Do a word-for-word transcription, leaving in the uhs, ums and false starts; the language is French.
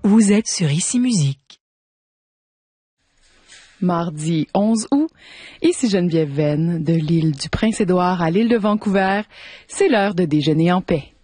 Vous êtes sur Ici Musique. Mardi onze août, ici Geneviève Venn, de l'île du Prince-Édouard à l'île de Vancouver, c'est l'heure de déjeuner en paix.